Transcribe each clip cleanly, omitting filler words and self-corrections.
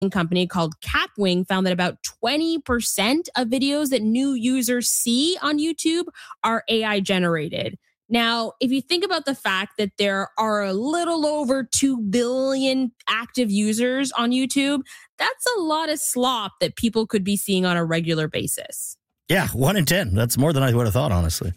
company called Capwing found that about 20% of videos that new users see on YouTube are AI generated. Now, if you think about the fact that there are a little over 2 billion active users on YouTube, that's a lot of slop that people could be seeing on a regular basis. Yeah, 1 in 10. That's more than I would have thought, honestly.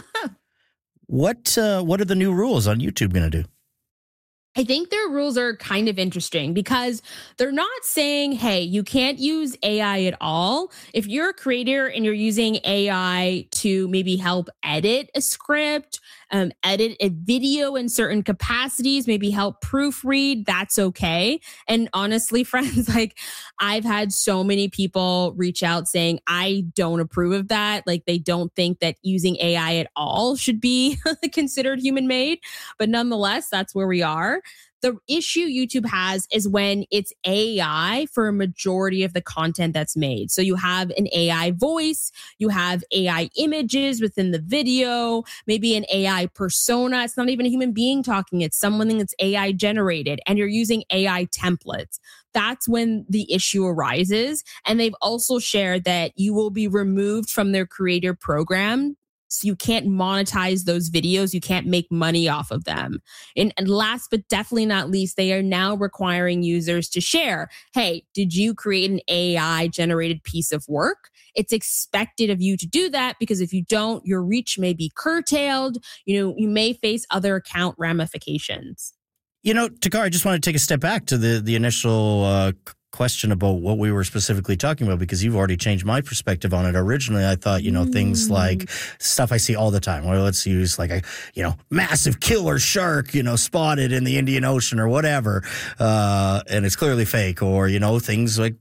What are the new rules on YouTube going to do? I think their rules are kind of interesting because they're not saying, hey, you can't use AI at all. If you're a creator and you're using AI to maybe help edit a script, edit a video in certain capacities, maybe help proofread, that's okay. And honestly, friends, like I've had so many people reach out saying, I don't approve of that. Like they don't think that using AI at all should be considered human made. But nonetheless, that's where we are. The issue YouTube has is when it's AI for a majority of the content that's made. So you have an AI voice, you have AI images within the video, maybe an AI persona. It's not even a human being talking. It's someone that's AI generated and you're using AI templates. That's when the issue arises. And they've also shared that you will be removed from their creator program. So you can't monetize those videos. You can't make money off of them. And last but definitely not least, they are now requiring users to share, hey, did you create an AI generated piece of work? It's expected of you to do that because if you don't, your reach may be curtailed. You may face other account ramifications. Takar, I just want to take a step back to the initial question about what we were specifically talking about, because you've already changed my perspective on it. Originally, I thought, things like stuff I see all the time. Well, let's use like a, massive killer shark, spotted in the Indian Ocean or whatever. And it's clearly fake, or, things like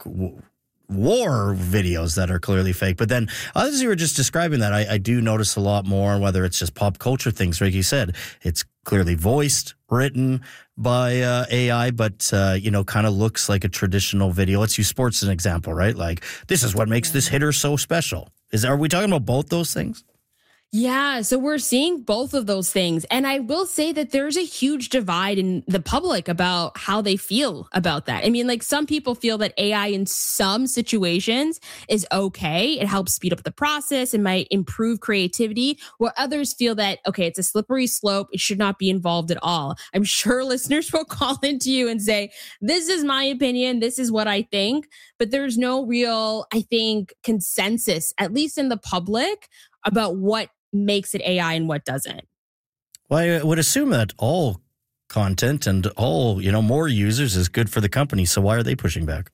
war videos that are clearly fake. But then as you were just describing that, I do notice a lot more, whether it's just pop culture things, like you said, it's clearly voiced, written by AI, but, kind of looks like a traditional video. Let's use sports as an example, right? Like, this is what makes this hitter so special. Are we talking about both those things? Yeah, so we're seeing both of those things. And I will say that there's a huge divide in the public about how they feel about that. I mean, like some people feel that AI in some situations is okay. It helps speed up the process and might improve creativity, where others feel that, okay, it's a slippery slope. It should not be involved at all. I'm sure listeners will call into you and say, this is my opinion. This is what I think. But there's no real, I think, consensus, at least in the public, about what makes it AI and what doesn't. Well, I would assume that all content and all, more users is good for the company. So why are they pushing back?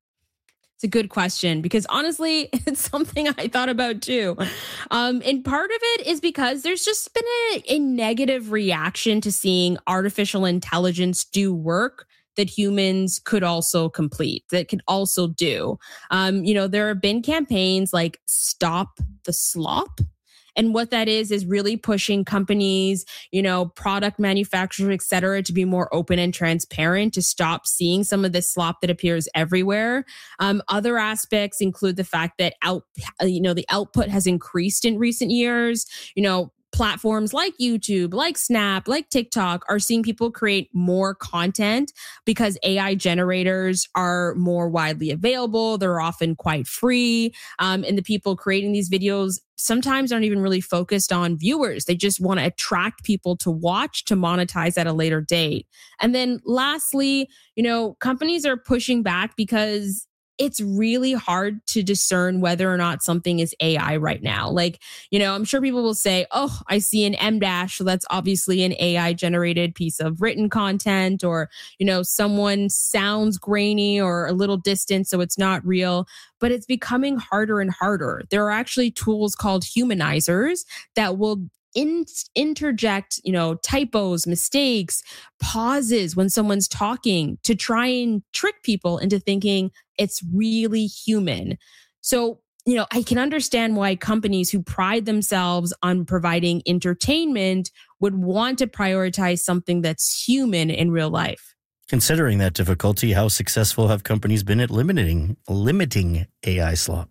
It's a good question because honestly, it's something I thought about too. And part of it is because there's just been a negative reaction to seeing artificial intelligence do work that humans could also complete, that could also do. There have been campaigns like Stop the Slop. And what that is really pushing companies, product manufacturers, et cetera, to be more open and transparent, to stop seeing some of this slop that appears everywhere. Other aspects include the fact that the output has increased in recent years. Platforms like YouTube, like Snap, like TikTok are seeing people create more content because AI generators are more widely available. They're often quite free. And the people creating these videos sometimes aren't even really focused on viewers. They just want to attract people to watch to monetize at a later date. And then lastly, companies are pushing back because it's really hard to discern whether or not something is AI right now. Like, I'm sure people will say, oh, I see an M dash. So that's obviously an AI generated piece of written content, or, someone sounds grainy or a little distant. So it's not real, but it's becoming harder and harder. There are actually tools called humanizers that will interject, typos, mistakes, pauses when someone's talking to try and trick people into thinking it's really human. So, I can understand why companies who pride themselves on providing entertainment would want to prioritize something that's human in real life. Considering that difficulty, how successful have companies been at limiting AI slop?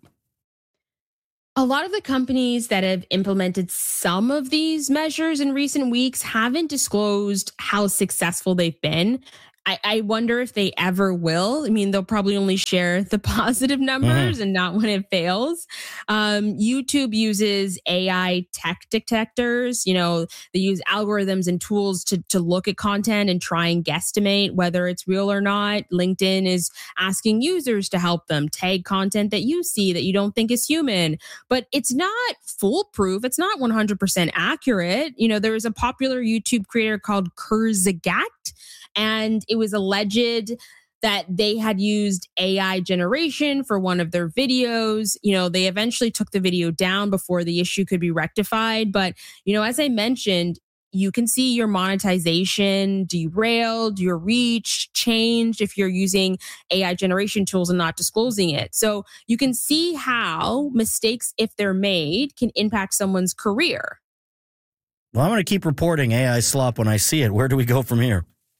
A lot of the companies that have implemented some of these measures in recent weeks haven't disclosed how successful they've been. I wonder if they ever will. I mean, they'll probably only share the positive numbers and not when it fails. YouTube uses AI tech detectors. They use algorithms and tools to look at content and try and guesstimate whether it's real or not. LinkedIn is asking users to help them tag content that you see that you don't think is human. But it's not foolproof. It's not 100% accurate. There is a popular YouTube creator called Kurzgesagt, and it was alleged that they had used AI generation for one of their videos. They eventually took the video down before the issue could be rectified. But, as I mentioned, you can see your monetization derailed, your reach changed if you're using AI generation tools and not disclosing it. So you can see how mistakes, if they're made, can impact someone's career. Well, I'm going to keep reporting AI slop when I see it. Where do we go from here?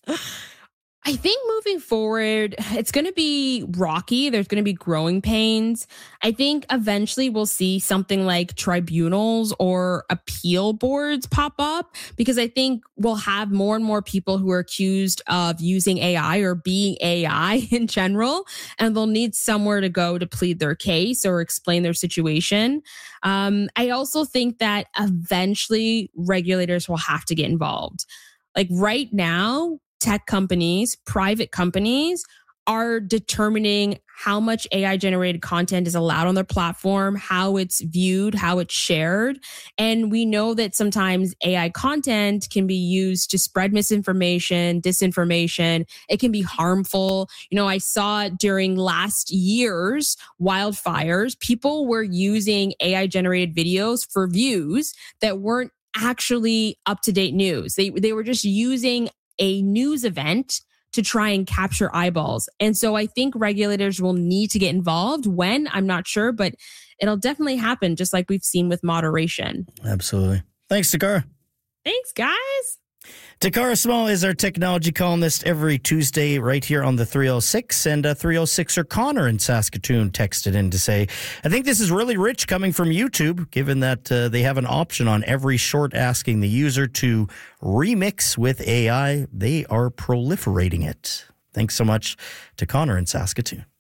I think moving forward, it's going to be rocky. There's going to be growing pains. I think eventually we'll see something like tribunals or appeal boards pop up, because I think we'll have more and more people who are accused of using AI or being AI in general, and they'll need somewhere to go to plead their case or explain their situation. I also think that eventually regulators will have to get involved. Like right now, tech companies, private companies are determining how much AI generated content is allowed on their platform, how it's viewed, how it's shared. And we know that sometimes AI content can be used to spread misinformation, disinformation. It can be harmful. I saw during last year's wildfires, people were using AI generated videos for views that weren't actually up-to-date news. They were just using a news event to try and capture eyeballs. And so I think regulators will need to get involved. When, I'm not sure, but it'll definitely happen, just like we've seen with moderation. Absolutely. Thanks, Takara. Thanks, guys. Takara Small is our technology columnist every Tuesday right here on the 306. And 306er Connor in Saskatoon texted in to say, I think this is really rich coming from YouTube, given that they have an option on every short asking the user to remix with AI. They are proliferating it. Thanks so much to Connor in Saskatoon.